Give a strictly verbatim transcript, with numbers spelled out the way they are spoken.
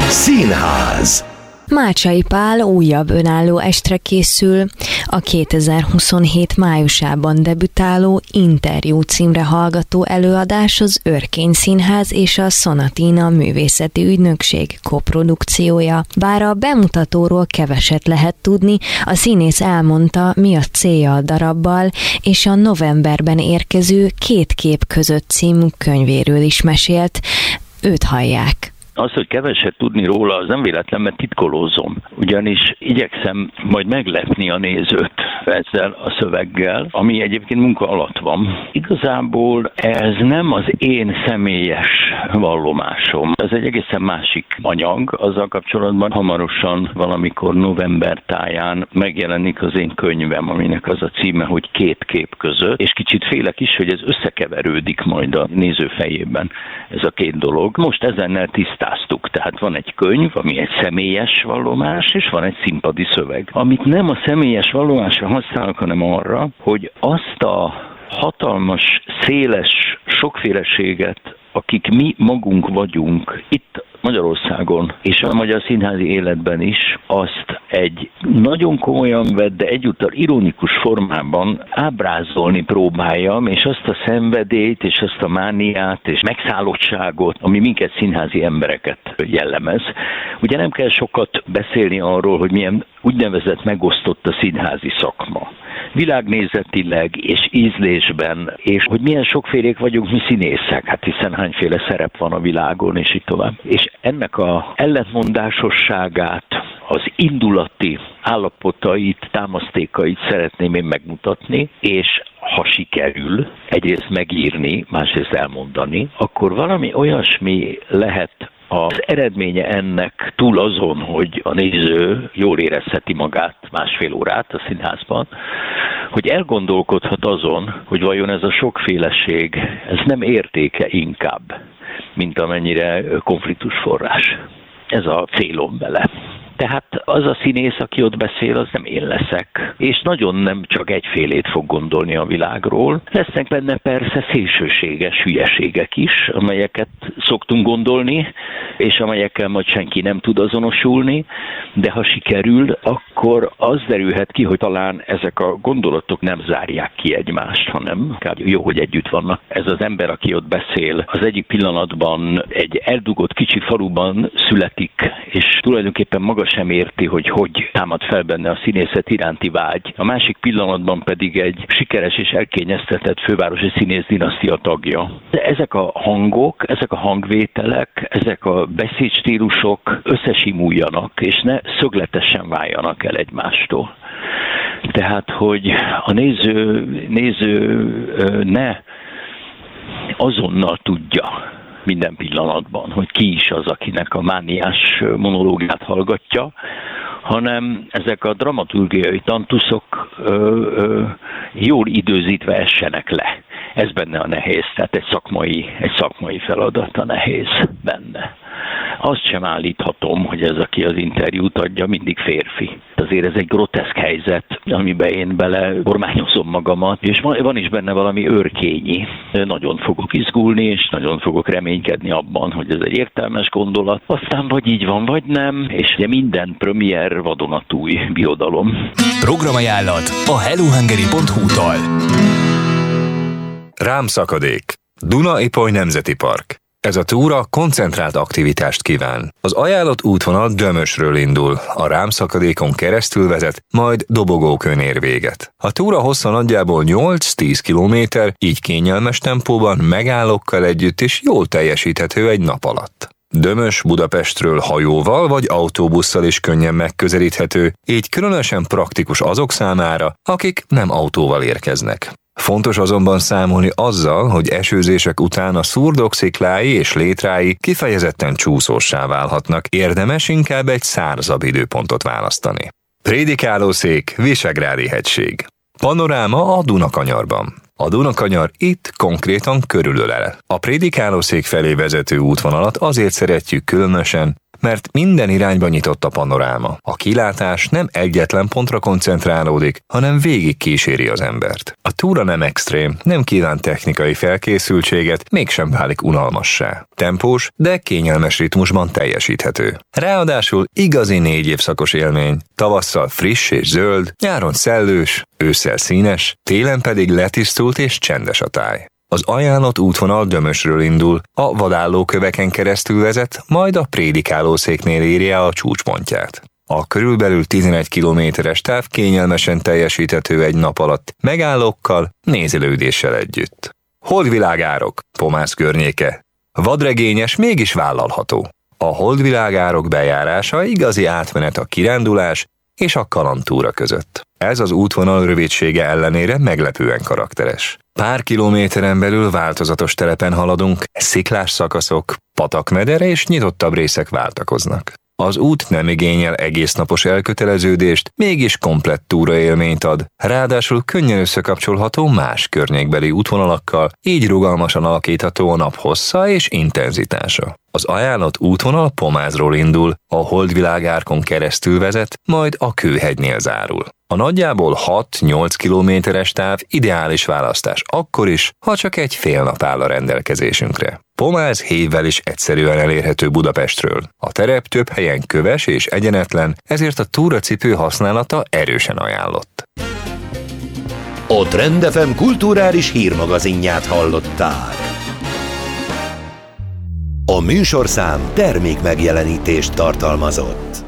Színház. Mácsai Pál újabb önálló estre készül. A kétezer-huszonhét májusában debütáló Interjú címre hallgató előadás az Örkény Színház és a Sonatina Művészeti Ügynökség koprodukciója. Bár a bemutatóról keveset lehet tudni, a színész elmondta, mi a célja a darabbal, és a novemberben érkező Két kép között című könyvéről is mesélt. Őt hallják. Az, hogy keveset tudni róla, az nem véletlen, mert titkolózom. Ugyanis igyekszem majd meglepni a nézőt ezzel a szöveggel, ami egyébként munka alatt van. Igazából ez nem az én személyes vallomásom. Ez egy egészen másik anyag. Azzal kapcsolatban hamarosan valamikor november táján megjelenik az én könyvem, aminek az a címe, hogy Két kép között, és kicsit félek is, hogy ez összekeverődik majd a néző fejében, ez a két dolog. Most ezennel tisztán Tehát van egy könyv, ami egy személyes vallomás, és van egy színpadi szöveg. Amit nem a személyes vallomásra használok, hanem arra, hogy azt a hatalmas, széles sokféleséget, akik mi magunk vagyunk itt Magyarországon, és a magyar színházi életben is, azt egy nagyon komolyan vett, de egyúttal ironikus formában ábrázolni próbáljam, és azt a szenvedélyt, és azt a mániát, és megszállottságot, ami minket színházi embereket jellemez. Ugye nem kell sokat beszélni arról, hogy milyen úgynevezett megosztott a színházi szakma. Világnézetileg és ízlésben, és hogy milyen sokfélék vagyunk mi színészek, hát hiszen hányféle szerep van a világon, és így tovább. És ennek a ellentmondásosságát, az indulati állapotait, támasztékait szeretném én megmutatni, és ha sikerül egyrészt megírni, másrészt elmondani, akkor valami olyasmi lehet az eredménye ennek túl azon, hogy a néző jól érezheti magát másfél órát a színházban, hogy elgondolkodhat azon, hogy vajon ez a sokféleség, ez nem értéke inkább, mint amennyire konfliktusforrás. Ez a célom vele. Tehát az a színész, aki ott beszél, az nem én leszek. És nagyon nem csak egyfélét fog gondolni a világról. Lesznek benne persze szélsőséges hülyeségek is, amelyeket szoktunk gondolni, és amelyekkel majd senki nem tud azonosulni, de ha sikerül, akkor az derülhet ki, hogy talán ezek a gondolatok nem zárják ki egymást, hanem jó, hogy együtt vannak. Ez az ember, aki ott beszél, az egyik pillanatban egy eldugott kicsi faluban születik, és tulajdonképpen maga sem érti, hogy hogy támad fel benne a színészet iránti vágy. A másik pillanatban pedig egy sikeres és elkényeztetett fővárosi színész dinasztia tagja. De ezek a hangok, ezek a hangvételek, ezek a beszédstílusok összesimuljanak, és ne szögletesen váljanak el egymástól. Tehát, hogy a néző, néző ne azonnal tudja minden pillanatban, hogy ki is az, akinek a mániás monológiát hallgatja, hanem ezek a dramaturgiai tantuszok ö, ö, jól időzítve essenek le. Ez benne a nehéz, tehát egy szakmai, egy szakmai feladat a nehéz benne. Azt sem állíthatom, hogy ez, aki az interjút adja, mindig férfi. Azért ez egy groteszk helyzet, amiben én bele kormányozom magamat, és van is benne valami őrkényi. Nagyon fogok izgulni, és nagyon fogok reménykedni abban, hogy ez egy értelmes gondolat. Aztán vagy így van, vagy nem, és ugye minden premier vadonatúj birodalom. Programajánlat a hellohungary pont hu-tól. Rámszakadék. Duna-Ipoly Nemzeti Park. Ez a túra koncentrált aktivitást kíván. Az ajánlott útvonal Dömösről indul, a Rámszakadékon keresztül vezet, majd Dobogókön ér véget. A túra hossza nagyjából nyolc-tíz kilométer, így kényelmes tempóban, megállókkal együtt is jól teljesíthető egy nap alatt. Dömös Budapestről hajóval vagy autóbusszal is könnyen megközelíthető, így különösen praktikus azok számára, akik nem autóval érkeznek. Fontos azonban számolni azzal, hogy esőzések után a szurdok sziklái és létrái kifejezetten csúszóssá válhatnak, érdemes inkább egy szárazabb időpontot választani. Prédikálószék, Visegrádi hegység. Panoráma a Dunakanyarban. A Dunakanyar itt konkrétan körülölel. A Prédikálószék felé vezető útvonalat azért szeretjük különösen, mert minden irányba nyitott a panoráma. A kilátás nem egyetlen pontra koncentrálódik, hanem végig kíséri az embert. A túra nem extrém, nem kíván technikai felkészültséget, mégsem válik unalmassá. Tempós, de kényelmes ritmusban teljesíthető. Ráadásul igazi négy évszakos élmény. Tavasszal friss és zöld, nyáron szellős, ősszel színes, télen pedig letisztult és csendes a táj. Az ajánlott útvonal Dömösről indul, a vadállóköveken keresztül vezet, majd a prédikálószéknél éri el a csúcspontját. A körülbelül tizenegy kilométeres táv kényelmesen teljesíthető egy nap alatt, megállókkal, nézelődéssel együtt. Holdvilágárok, Pomász környéke. Vadregényes, mégis vállalható. A holdvilágárok bejárása igazi átmenet a kirándulás és a kalandtúra között. Ez az útvonal rövidsége ellenére meglepően karakteres. Pár kilométeren belül változatos telepen haladunk, sziklás szakaszok, patakmedere és nyitottabb részek váltakoznak. Az út nem igényel egésznapos elköteleződést, mégis komplett túraélményt ad, ráadásul könnyen összekapcsolható más környékbeli útvonalakkal, így rugalmasan alakítható a nap hossza és intenzitása. Az ajánlott útvonal Pomázról indul, a Holdvilágárkon keresztül vezet, majd a Kőhegynél zárul. A nagyjából hat-nyolc kilométeres táv ideális választás akkor is, ha csak egy fél nap áll a rendelkezésünkre. Pomáz hévvel is egyszerűen elérhető Budapestről. A terep több helyen köves és egyenetlen, ezért a túracipő használata erősen ajánlott. A Trend ef em kulturális hírmagazinját hallották. A műsorszám termék megjelenítést tartalmazott.